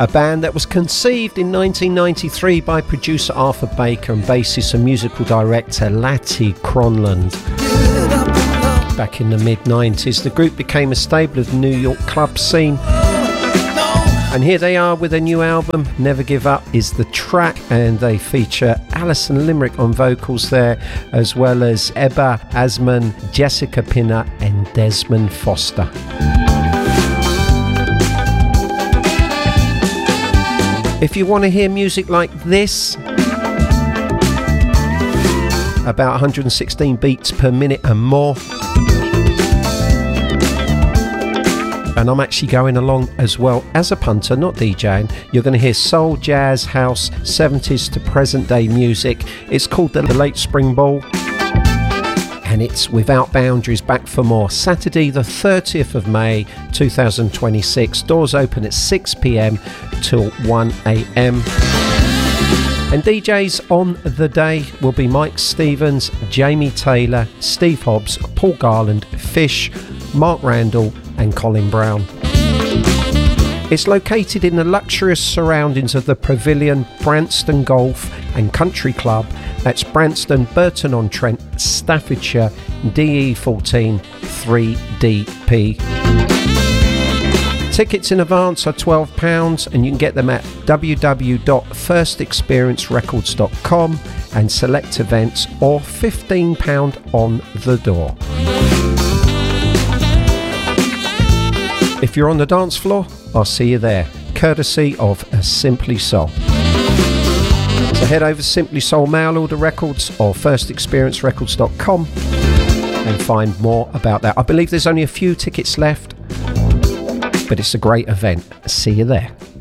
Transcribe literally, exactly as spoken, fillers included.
a band that was conceived in nineteen ninety-three by producer Arthur Baker and bassist and musical director Lati Cronland. Back in the mid nineties, the group became a staple of the New York club scene. And here they are with a new album. Never Give Up is the track, and they feature Alison Limerick on vocals there, as well as Ebba Asman, Jessica Pinner and Desmond Foster. If you want to hear music like this, about one hundred sixteen beats per minute and more, and I'm actually going along as well as a punter, not DJing. You're going to hear soul, jazz, house, seventies to present day music. It's called the Late Spring Ball, and it's Without Boundaries, back for more. Saturday the thirtieth of May two thousand twenty-six. Doors open at six p.m. till one a.m. And D Js on the day will be Mike Stevens, Jamie Taylor, Steve Hobbs, Paul Garland, Fish, Mark Randall and Colin Brown. It's located in the luxurious surroundings of the Pavilion Branston Golf and Country Club. That's Branston, Burton-on-Trent, Staffordshire, D E fourteen three D P. Tickets in advance are twelve pounds, and you can get them at w w w dot first experience records dot com and select events, or fifteen pounds on the door. If you're on the dance floor, I'll see you there, courtesy of Simply Soul. So head over to Simply Soul Mail Order Records or first experience records dot com and find more about that. I believe there's only a few tickets left, but it's a great event. See you there.